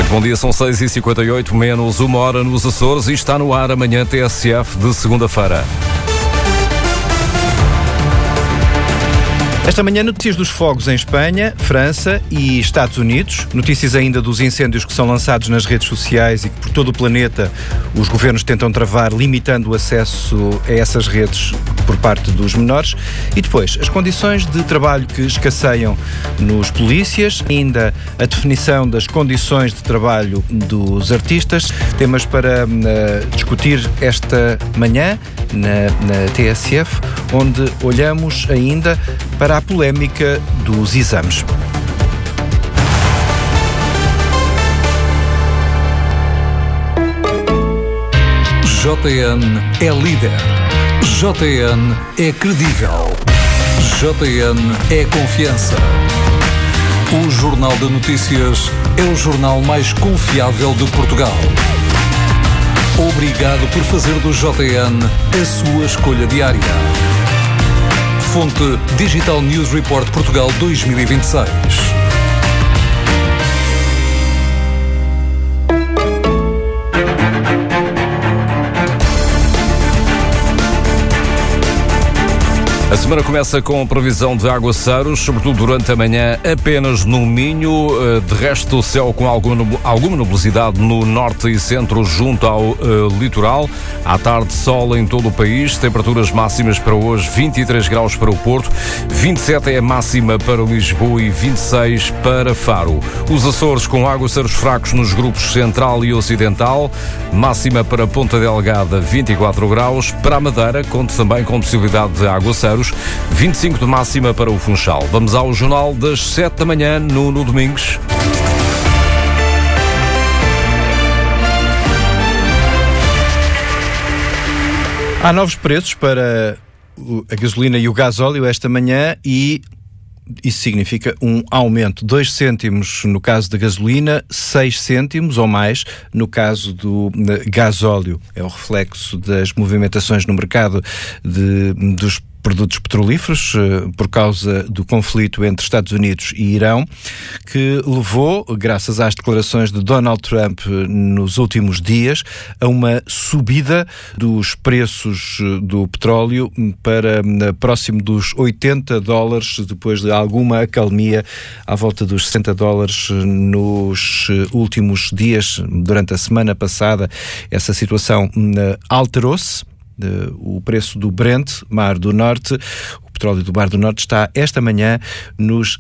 Muito bom dia, são 6h58, menos uma hora nos Açores e está no ar amanhã TSF de segunda-feira. Esta manhã, notícias dos fogos em Espanha, França e Estados Unidos. Notícias ainda dos incêndios que são lançados nas redes sociais e que por todo o planeta os governos tentam travar, limitando o acesso a essas redes por parte dos menores. E depois, as condições de trabalho que escasseiam nos polícias, ainda a definição das condições de trabalho dos artistas. Temas para discutir esta manhã na TSF, onde olhamos ainda para a polémica dos exames. JN é líder. JN é credível. JN é confiança. O Jornal de Notícias é o jornal mais confiável de Portugal. Obrigado por fazer do JN a sua escolha diária. Fonte Digital News Report Portugal 2026. A semana começa com previsão de aguaceiros, sobretudo durante a manhã, apenas no Minho. De resto, o céu com alguma nubosidade no norte e centro, junto ao litoral. À tarde, sol em todo o país. Temperaturas máximas para hoje, 23 graus para o Porto, 27 é a máxima para Lisboa e 26 para Faro. Os Açores com aguaceiros fracos nos grupos central e ocidental. Máxima para Ponta Delgada, 24 graus. Para a Madeira, conta também com possibilidade de aguaceiros. 25 de máxima para o Funchal. Vamos ao Jornal das 7 da manhã no Domingos. Há novos preços para a gasolina e o gasóleo esta manhã e isso significa um aumento. 2 cêntimos no caso da gasolina, 6 cêntimos ou mais no caso do gasóleo. É o reflexo das movimentações no mercado dos produtos petrolíferos por causa do conflito entre Estados Unidos e Irão, que levou, graças às declarações de Donald Trump nos últimos dias, a uma subida dos preços do petróleo para próximo dos $80, depois de alguma acalmia à volta dos $60 nos últimos dias. Durante a semana passada, essa situação alterou-se. O preço do Brent, Mar do Norte, o petróleo do Mar do Norte, está esta manhã nos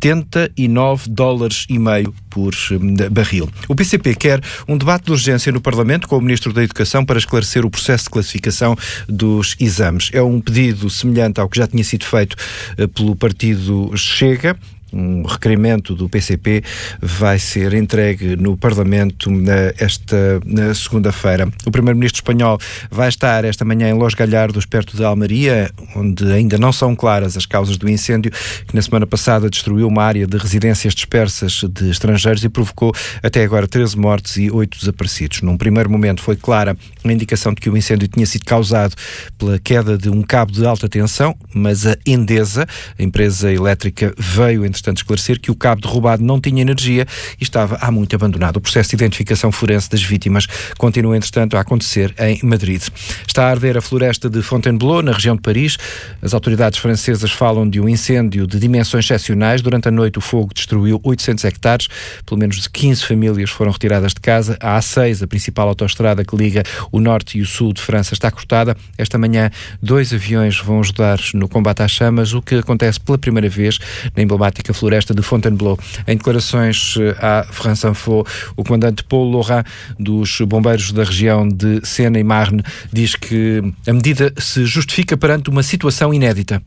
$79,5 por barril. O PCP quer um debate de urgência no Parlamento com o Ministro da Educação para esclarecer o processo de classificação dos exames. É um pedido semelhante ao que já tinha sido feito pelo partido Chega. Um requerimento do PCP vai ser entregue no Parlamento esta segunda-feira. O Primeiro-Ministro espanhol vai estar esta manhã em Los Gallardos, perto de Almeria, onde ainda não são claras as causas do incêndio que na semana passada destruiu uma área de residências dispersas de estrangeiros e provocou até agora 13 mortes e 8 desaparecidos. Num primeiro momento foi clara a indicação de que o incêndio tinha sido causado pela queda de um cabo de alta tensão, mas a Endesa, a empresa elétrica, veio entretanto esclarecer que o cabo derrubado não tinha energia e estava há muito abandonado. O processo de identificação forense das vítimas continua, entretanto, a acontecer em Madrid. Está a arder a floresta de Fontainebleau, na região de Paris. As autoridades francesas falam de um incêndio de dimensões excepcionais. Durante a noite, o fogo destruiu 800 hectares. Pelo menos 15 famílias foram retiradas de casa. A A6, a principal autoestrada que liga o norte e o sul de França, está cortada. Esta manhã, 2 aviões vão ajudar no combate às chamas, o que acontece pela primeira vez na emblemática floresta de Fontainebleau. Em declarações à France Info, o comandante Paul Laurent dos bombeiros da região de Seine e Marne diz que a medida se justifica perante uma situação inédita.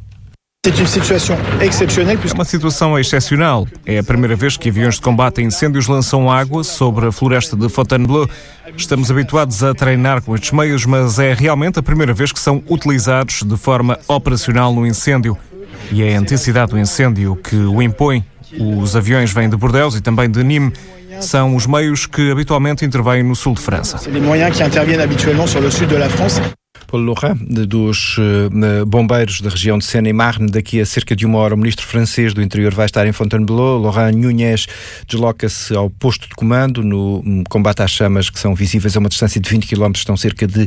É uma situação excepcional. É a primeira vez que aviões de combate a incêndios lançam água sobre a floresta de Fontainebleau. Estamos habituados a treinar com estes meios, mas é realmente a primeira vez que são utilizados de forma operacional no incêndio. E é a intensidade do incêndio que o impõe. Os aviões vêm de Bordeaux e também de Nîmes. São os meios que habitualmente intervêm no sul de França. Paulo Laurent, dos bombeiros da região de Seine-et-Marne. Daqui a cerca de uma hora o ministro francês do Interior vai estar em Fontainebleau. Laurent Nunez desloca-se ao posto de comando no combate às chamas, que são visíveis a uma distância de 20 km. Estão cerca de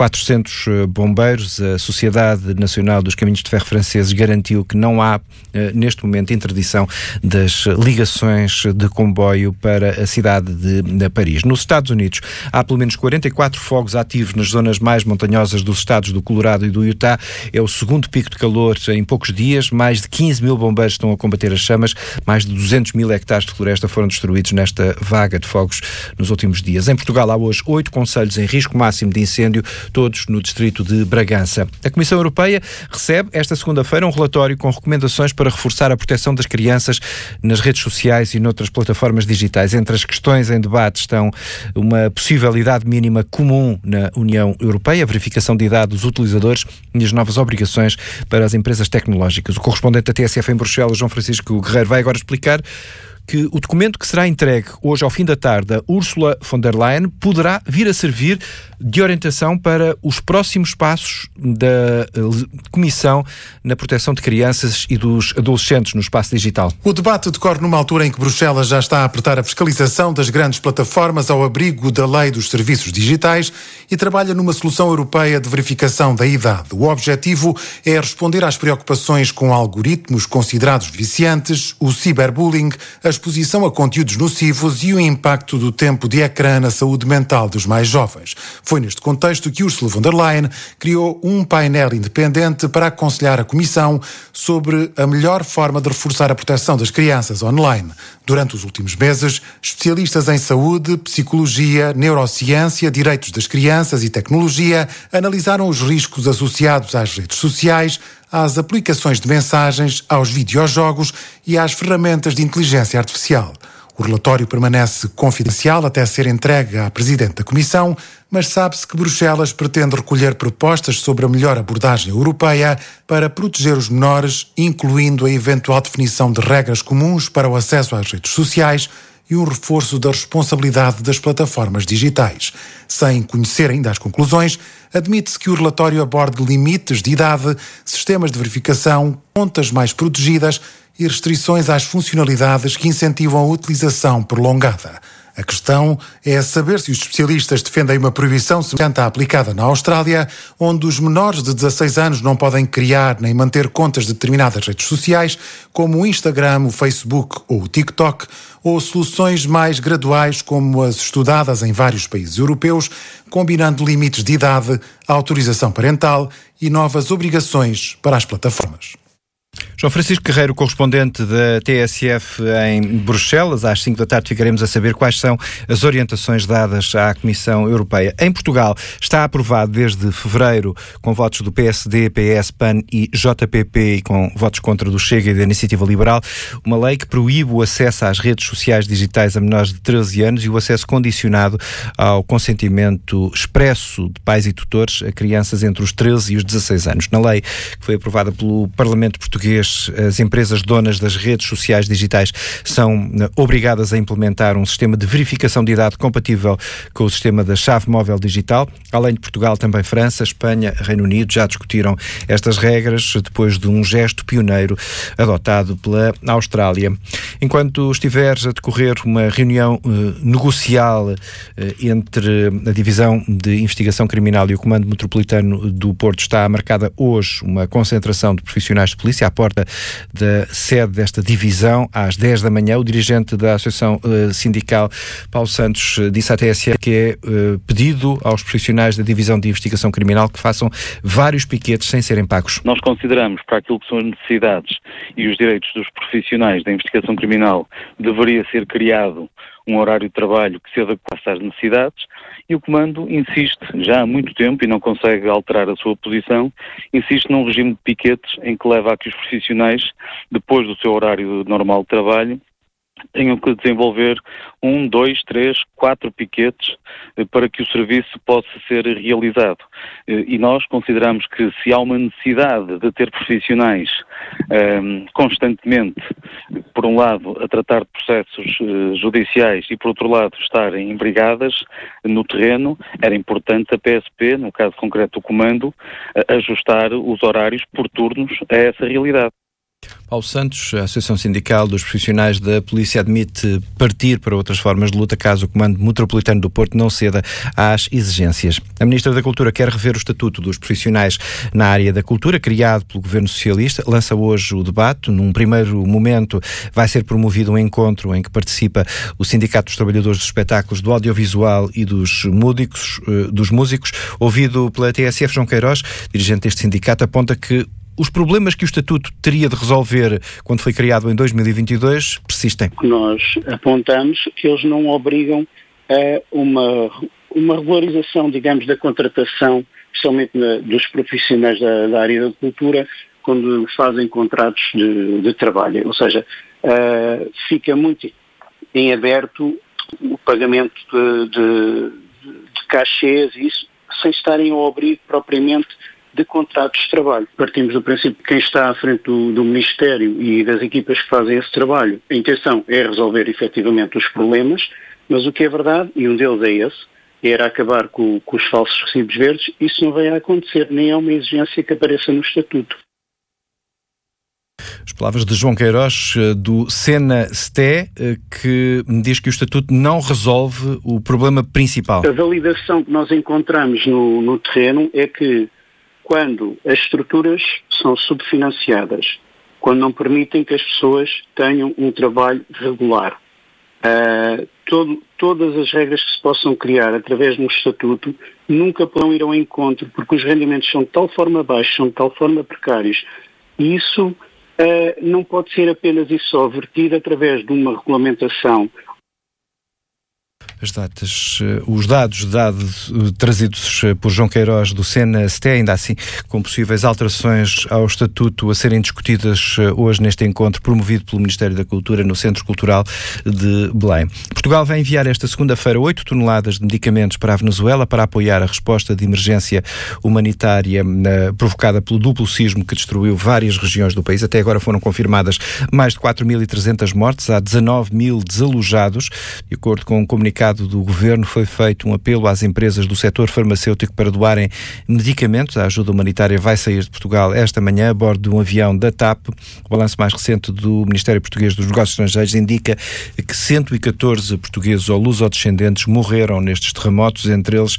400 bombeiros. A Sociedade Nacional dos Caminhos de Ferro franceses garantiu que não há, neste momento, interdição das ligações de comboio para a cidade de Paris. Nos Estados Unidos, há pelo menos 44 fogos ativos nas zonas mais montanhosas dos estados do Colorado e do Utah. É o segundo pico de calor em poucos dias. Mais de 15 mil bombeiros estão a combater as chamas. Mais de 200 mil hectares de floresta foram destruídos nesta vaga de fogos nos últimos dias. Em Portugal há hoje 8 concelhos em risco máximo de incêndio, todos no distrito de Bragança. A Comissão Europeia recebe esta segunda-feira um relatório com recomendações para reforçar a proteção das crianças nas redes sociais e noutras plataformas digitais. Entre as questões em debate estão uma possível idade mínima comum na União Europeia, a verificação de idade dos utilizadores e as novas obrigações para as empresas tecnológicas. O correspondente da TSF em Bruxelas, João Francisco Guerreiro, vai agora explicar que o documento que será entregue hoje ao fim da tarde a Ursula von der Leyen poderá vir a servir de orientação para os próximos passos da Comissão na proteção de crianças e dos adolescentes no espaço digital. O debate decorre numa altura em que Bruxelas já está a apertar a fiscalização das grandes plataformas ao abrigo da lei dos serviços digitais e trabalha numa solução europeia de verificação da idade. O objetivo é responder às preocupações com algoritmos considerados viciantes, o ciberbullying, a exposição a conteúdos nocivos e o impacto do tempo de ecrã na saúde mental dos mais jovens. Foi neste contexto que Ursula von der Leyen criou um painel independente para aconselhar a Comissão sobre a melhor forma de reforçar a proteção das crianças online. Durante os últimos meses, especialistas em saúde, psicologia, neurociência, direitos das crianças e tecnologia analisaram os riscos associados às redes sociais, às aplicações de mensagens, aos videojogos e às ferramentas de inteligência artificial. O relatório permanece confidencial até ser entregue à Presidente da Comissão, mas sabe-se que Bruxelas pretende recolher propostas sobre a melhor abordagem europeia para proteger os menores, incluindo a eventual definição de regras comuns para o acesso às redes sociais e um reforço da responsabilidade das plataformas digitais. Sem conhecer ainda as conclusões, admite-se que o relatório aborde limites de idade, sistemas de verificação, contas mais protegidas e restrições às funcionalidades que incentivam a utilização prolongada. A questão é saber se os especialistas defendem uma proibição semelhante à aplicada na Austrália, onde os menores de 16 anos não podem criar nem manter contas de determinadas redes sociais, como o Instagram, o Facebook ou o TikTok, ou soluções mais graduais como as estudadas em vários países europeus, combinando limites de idade, autorização parental e novas obrigações para as plataformas. João Francisco Guerreiro, correspondente da TSF em Bruxelas. Às 5 da tarde ficaremos a saber quais são as orientações dadas à Comissão Europeia. Em Portugal está aprovado desde fevereiro, com votos do PSD, PS, PAN e JPP e com votos contra do Chega e da Iniciativa Liberal, uma lei que proíbe o acesso às redes sociais digitais a menores de 13 anos e o acesso condicionado ao consentimento expresso de pais e tutores a crianças entre os 13 e os 16 anos. Na lei que foi aprovada pelo Parlamento Português, as empresas donas das redes sociais digitais são obrigadas a implementar um sistema de verificação de idade compatível com o sistema da chave móvel digital. Além de Portugal, também França, Espanha, Reino Unido já discutiram estas regras depois de um gesto pioneiro adotado pela Austrália. Enquanto estiver a decorrer uma reunião negocial entre a Divisão de Investigação Criminal e o Comando Metropolitano do Porto, está marcada hoje uma concentração de profissionais de polícia à porta da sede desta divisão, às 10 da manhã. O dirigente da Associação Sindical, Paulo Santos, disse à TSF que é pedido aos profissionais da Divisão de Investigação Criminal que façam vários piquetes sem serem pagos. Nós consideramos, para aquilo que são as necessidades e os direitos dos profissionais da investigação criminal, deveria ser criado um horário de trabalho que se adequasse às necessidades, e o Comando insiste já há muito tempo, e não consegue alterar a sua posição, insiste num regime de piquetes em que leva a que os profissionais, depois do seu horário normal de trabalho, tenham que desenvolver 1, 2, 3, 4 piquetes para que o serviço possa ser realizado. E nós consideramos que se há uma necessidade de ter profissionais constantemente, por um lado, a tratar de processos judiciais e, por outro lado, estarem em brigadas no terreno, era importante a PSP, no caso concreto do comando, ajustar os horários por turnos a essa realidade. Paulo Santos, a Associação Sindical dos Profissionais da Polícia admite partir para outras formas de luta caso o Comando Metropolitano do Porto não ceda às exigências. A Ministra da Cultura quer rever o Estatuto dos Profissionais na área da cultura, criado pelo Governo Socialista. Lança hoje o debate. Num primeiro momento vai ser promovido um encontro em que participa o Sindicato dos Trabalhadores dos Espetáculos, do Audiovisual e dos Músicos. Ouvido pela TSF, João Queiroz, dirigente deste sindicato, aponta que os problemas que o Estatuto teria de resolver quando foi criado em 2022 persistem. Nós apontamos que eles não obrigam a uma regularização, digamos, da contratação, especialmente dos profissionais da área da cultura, quando fazem contratos de trabalho. Ou seja, fica muito em aberto o pagamento de cachês, isso, sem estarem ao abrigo propriamente de contratos de trabalho. Partimos do princípio que quem está à frente do Ministério e das equipas que fazem esse trabalho, a intenção é resolver efetivamente os problemas, mas o que é verdade, e um deles é esse, era acabar com os falsos recibos verdes. Isso não vai a acontecer, nem é uma exigência que apareça no Estatuto. As palavras de João Queiroz, do SENA-STE, que diz que o Estatuto não resolve o problema principal. A validação que nós encontramos no terreno é que quando as estruturas são subfinanciadas, quando não permitem que as pessoas tenham um trabalho regular, todas as regras que se possam criar através de um estatuto nunca poderão ir ao encontro, porque os rendimentos são de tal forma baixos, são de tal forma precários, e isso não pode ser apenas e só vertido através de uma regulamentação. Os dados trazidos por João Queiroz do SENA-STE, ainda assim com possíveis alterações ao Estatuto a serem discutidas hoje neste encontro promovido pelo Ministério da Cultura no Centro Cultural de Belém. Portugal vai enviar esta segunda-feira 8 toneladas de medicamentos para a Venezuela para apoiar a resposta de emergência humanitária provocada pelo duplo sismo que destruiu várias regiões do país. Até agora foram confirmadas mais de 4.300 mortes, há 19.000 desalojados. De acordo com um comunicado do Governo, foi feito um apelo às empresas do setor farmacêutico para doarem medicamentos. A ajuda humanitária vai sair de Portugal esta manhã a bordo de um avião da TAP. O balanço mais recente do Ministério Português dos Negócios Estrangeiros indica que 114 portugueses ou lusodescendentes morreram nestes terremotos, entre eles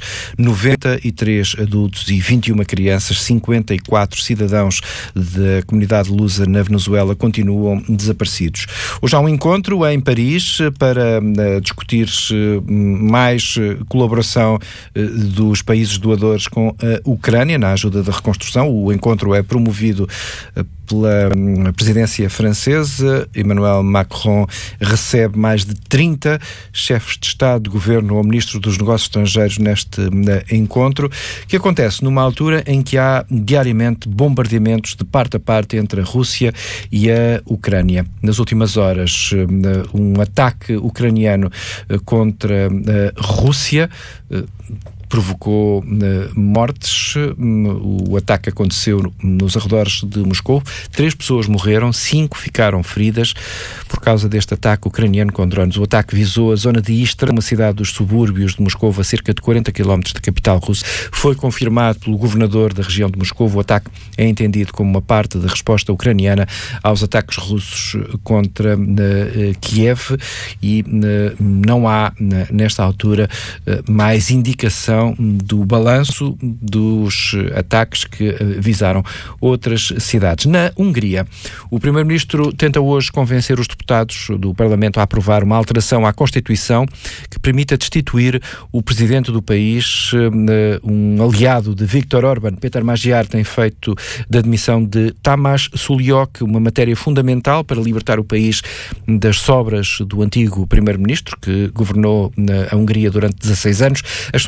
93 adultos e 21 crianças. 54 cidadãos da comunidade lusa na Venezuela continuam desaparecidos. Hoje há um encontro em Paris para discutir mais colaboração dos países doadores com a Ucrânia na ajuda da reconstrução. O encontro é promovido pela presidência francesa. Emmanuel Macron recebe mais de 30 chefes de Estado, de Governo ou Ministros dos Negócios Estrangeiros neste encontro, que acontece numa altura em que há diariamente bombardeamentos de parte a parte entre a Rússia e a Ucrânia. Nas últimas horas, um ataque ucraniano contra a Rússia provocou mortes. O ataque aconteceu nos arredores de Moscou. 3 pessoas morreram, 5 ficaram feridas por causa deste ataque ucraniano com drones. O ataque visou a zona de Istra, uma cidade dos subúrbios de Moscou, a cerca de 40 km da capital russa. Foi confirmado pelo governador da região de Moscou. O ataque é entendido como uma parte da resposta ucraniana aos ataques russos contra Kiev e não há, nesta altura, mais indicação do balanço dos ataques que visaram outras cidades. Na Hungria, o Primeiro-Ministro tenta hoje convencer os deputados do Parlamento a aprovar uma alteração à Constituição que permita destituir o presidente do país, um aliado de Viktor Orbán. Péter Magyar tem feito da admissão de Tamás Suliok uma matéria fundamental para libertar o país das sobras do antigo Primeiro-Ministro, que governou a Hungria durante 16 anos. As sondagens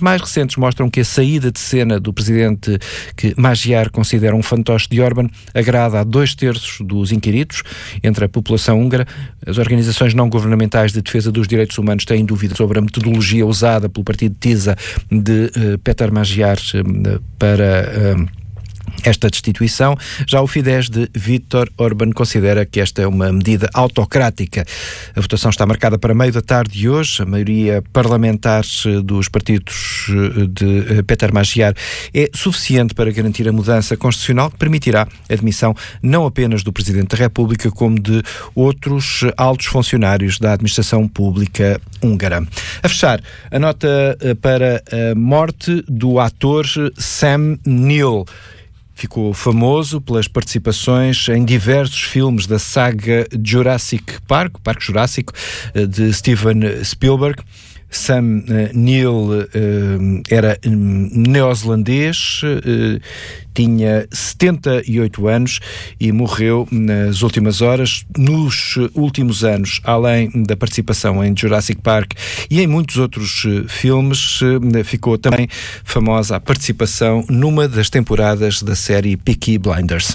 mais recentes mostram que a saída de cena do presidente, que Magyar considera um fantoche de Orbán, agrada a 2/3 dos inquiridos entre a população húngara. As organizações não governamentais de defesa dos direitos humanos têm dúvidas sobre a metodologia usada pelo partido TISA de Péter Magyar para esta destituição. Já o Fidesz de Viktor Orbán considera que esta é uma medida autocrática. A votação está marcada para meio da tarde de hoje. A maioria parlamentar dos partidos de Péter Magyar é suficiente para garantir a mudança constitucional que permitirá a admissão não apenas do Presidente da República, como de outros altos funcionários da administração pública húngara. A fechar, a nota para a morte do ator Sam Neill. Ficou famoso pelas participações em diversos filmes da saga Jurassic Park, o Parque Jurássico, de Steven Spielberg. Sam Neill era neozelandês, tinha 78 anos e morreu nas últimas horas. Nos últimos anos, além da participação em Jurassic Park e em muitos outros filmes, ficou também famosa a participação numa das temporadas da série Peaky Blinders.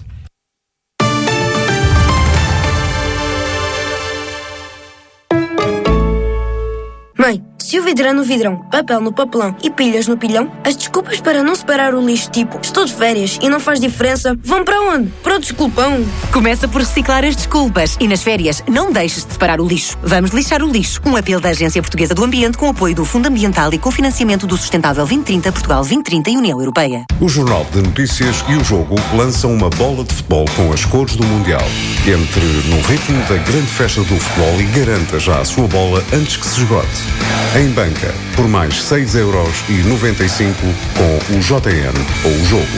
Mãe, se o vidro é no vidrão, papel no papelão e pilhas no pilhão, as desculpas para não separar o lixo, tipo estou de férias e não faz diferença, vão para onde? Para o desculpão. Começa por reciclar as desculpas e nas férias não deixes de separar o lixo. Vamos lixar o lixo. Um apelo da Agência Portuguesa do Ambiente com apoio do Fundo Ambiental e cofinanciamento do Sustentável 2030, Portugal 2030 e União Europeia. O Jornal de Notícias e o Jogo lançam uma bola de futebol com as cores do Mundial. Entre no ritmo da grande festa do futebol e garanta já a sua bola antes que se esgote. Em banca, por mais 6,95€ com o JN ou o Jogo.